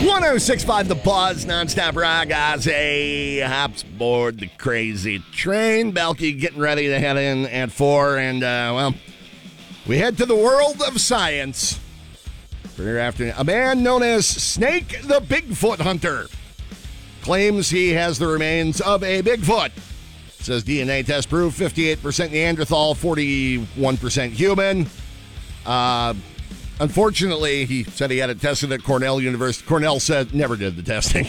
106.5 The Buzz, nonstop rock. Ozzy hops aboard the crazy train. Belky getting ready to head in at 4. And, we head to the world of science for your afternoon. A man known as Snake the Bigfoot Hunter claims he has the remains of a Bigfoot. It says DNA test proof 58% Neanderthal, 41% human. Unfortunately, he said he had it tested at Cornell University. Cornell said never did the testing.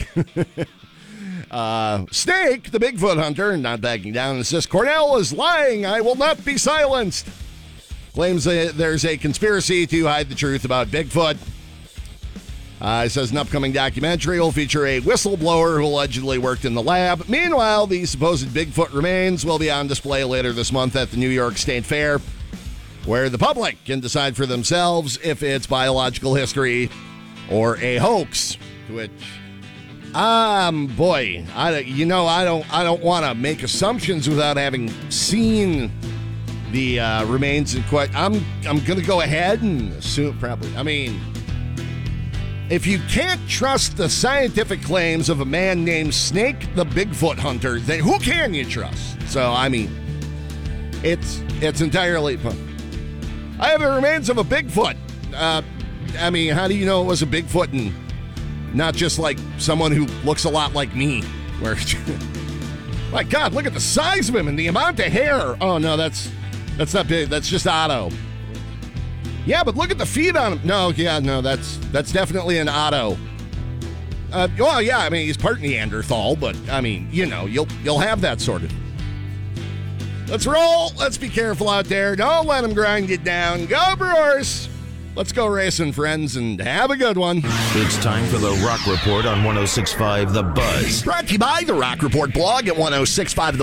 Snake, the Bigfoot hunter, not backing down, insists Cornell is lying. I will not be silenced. Claims that there's a conspiracy to hide the truth about Bigfoot. He says an upcoming documentary will feature a whistleblower who allegedly worked in the lab. Meanwhile, the supposed Bigfoot remains will be on display later this month at the New York State Fair, where the public can decide for themselves if it's biological history or a hoax. Which, boy, I don't want to make assumptions without having seen the remains in question. I'm going to go ahead and assume probably. I mean, if you can't trust the scientific claims of a man named Snake the Bigfoot Hunter, then who can you trust? So, I mean, it's entirely fun. I have the remains of a Bigfoot. I mean, how do you know it was a Bigfoot and not just like someone who looks a lot like me? Where, my God, look at the size of him and the amount of hair. Oh no, that's not big. That's just Otto. Yeah, but look at the feet on him. No, that's definitely an Otto. Well, yeah, I mean he's part Neanderthal, but I mean you'll have that sort of. Let's roll. Let's be careful out there. Don't let them grind you down. Go Brewers. Let's go racing, friends, and have a good one. It's time for the Rock Report on 106.5 The Buzz. Brought to you by the Rock Report blog at 106.5 The